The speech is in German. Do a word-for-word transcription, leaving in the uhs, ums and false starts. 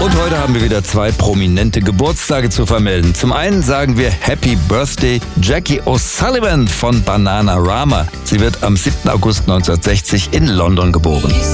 Und heute haben wir wieder zwei prominente Geburtstage zu vermelden. Zum einen sagen wir Happy Birthday Jackie O'Sullivan von Bananarama. Sie wird am siebten August neunzehnhundertsechzig in London geboren.